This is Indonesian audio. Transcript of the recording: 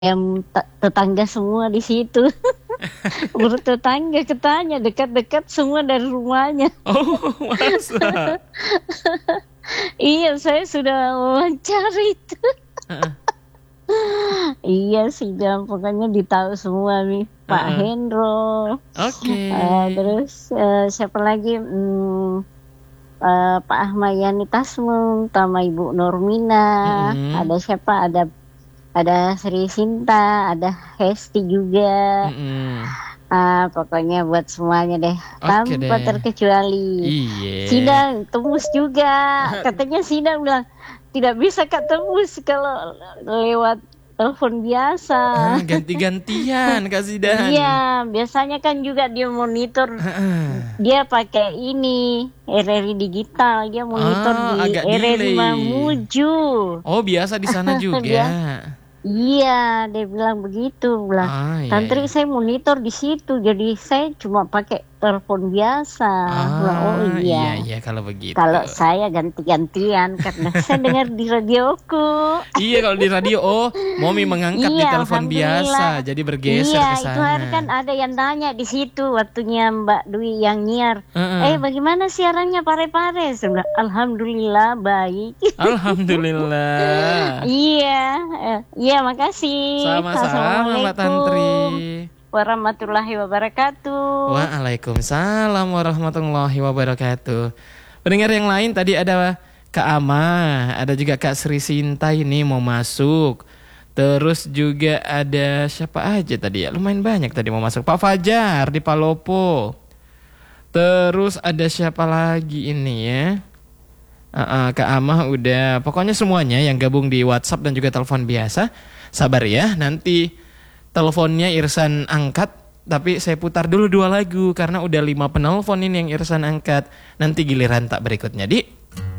yang tetangga semua di situ. Urut tetangga ketanya dekat-dekat semua dari rumahnya. Oh, masa? Iya, saya sudah wawancara itu. Heeh. Iya sih, dan pokoknya ditahu semua nih. Pak Heeh. Hendro, Oke. terus siapa lagi? Pak Ahmad Yani Tasmung, sama Ibu Nurmina. Mm-mm. Ada siapa? Ada Sri Sinta, ada Hesti juga. Mm-mm. Pokoknya buat semuanya deh, Oke tanpa deh. terkecuali. Iya. Sidang tembus juga, katanya Sidang bilang tidak bisa Kak tembus kalau lewat telepon biasa. Ganti-gantian Kak Zidan. Iya, biasanya kan juga dia monitor, Heeh. dia pakai ini RRI digital, dia monitor di Agak RRI delay. Mamuju. Oh, biasa di sana juga. Dia Iya, dia bilang begitu, bilang, Iya, Tantri iya. saya monitor di situ, jadi saya cuma pakai telepon biasa. Bilang, oh Iya, iya, iya kalau begitu. kalau saya ganti-gantian karena saya dengar di radioku. Iya, kalau di radio, Momi mengangkat di Iya, telepon biasa, alhamdulillah. jadi bergeser Iya, ke itu hari kan sana. ada yang tanya di situ waktunya Mbak Dwi yang nyiar. Heeh. Bagaimana siarannya Pare-Pare? Saya bilang, alhamdulillah baik. Alhamdulillah. Iya, iya makasih. Sama-sama Mbak Tantri. Assalamualaikum warahmatullahi wabarakatuh. Waalaikumsalam warahmatullahi wabarakatuh. Pendengar yang lain tadi ada Kak Ama, ada juga Kak Sri Sinta ini mau masuk. Terus juga ada siapa aja tadi ya? Lumayan banyak tadi mau masuk. Pak Fajar di Palopo. Terus ada siapa lagi ini ya? Kak Amah udah. Pokoknya semuanya yang gabung di WhatsApp dan juga telepon biasa. Sabar ya, nanti teleponnya Irsan angkat. Tapi saya putar dulu 2 lagu karena udah 5 penelpon ini yang Irsan angkat. Nanti giliran tak berikutnya, Di.